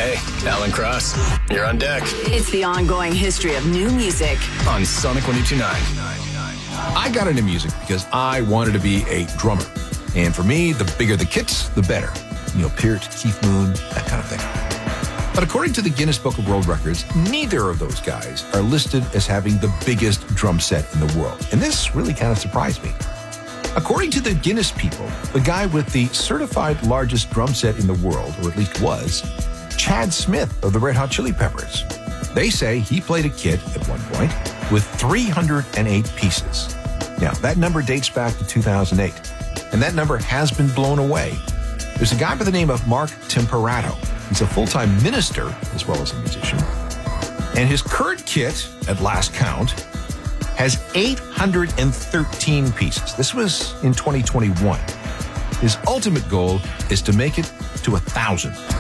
Hey, Alan Cross, you're on deck. It's the ongoing history of new music On Sonic 102.9. I got into music because I wanted to be a drummer. And for me, the bigger the kits, the better. Neil Peart, Keith Moon, that kind of thing. But according to the Guinness Book of World Records, neither of those guys are listed as having the biggest drum set in the world. And this really kind of surprised me. According to the Guinness people, the guy with the certified largest drum set in the world, or at least was, Chad Smith of the Red Hot Chili Peppers. They say he played a kit at one point with 308 pieces. Now, that number dates back to 2008, and that number has been blown away. There's a guy by the name of Mark Temperato. He's a full-time minister as well as a musician. And his current kit, at last count, has 813 pieces. This was in 2021. His ultimate goal is to make it to 1,000.